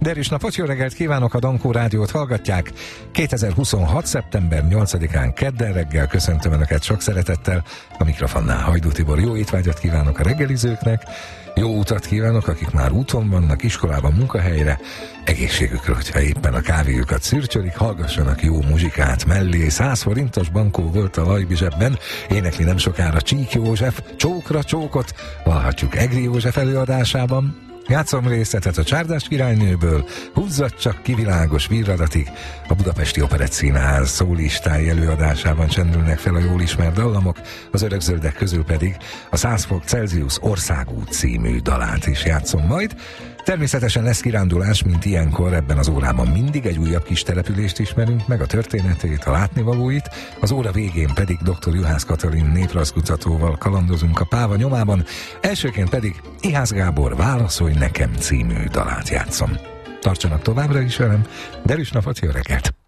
Derűs napot, jó reggelt kívánok, a Dankó Rádiót hallgatják. 2026. szeptember 8-án kedden reggel köszöntöm Önöket sok szeretettel. A mikrofonnál Hajdú Tibor. Jó étvágyat kívánok a reggelizőknek, jó utat kívánok, akik már úton vannak, iskolában, munkahelyre, egészségükre, hogyha éppen a kávéjukat szürcsölik, hallgassanak jó muzsikát mellé. 100 forintos bankó volt a Lajbi zsebben, énekli nem sokára Csík József, Csókra csókot, hallhatjuk Egri József előadásában. Játszom részletet a Csárdás királynőből, Húzzat csak kivilágos virradatig, a Budapesti Operettszínház szólistái előadásában csendülnek fel a jól ismert dallamok, az örökzöldek közül pedig a 100 fok Celsius Országút című dalát is játszom majd. Természetesen lesz kirándulás, mint ilyenkor, ebben az órában mindig egy újabb kis települést ismerünk meg, a történetét, a látnivalóit, az óra végén pedig dr. Juhász Katalin néprajzkutatóval kalandozunk a Páva nyomában, elsőként pedig Ihász Gábor Válaszolj nekem című dalát játszom. Tartsanak továbbra is velem, derűs napot, jó reggelt!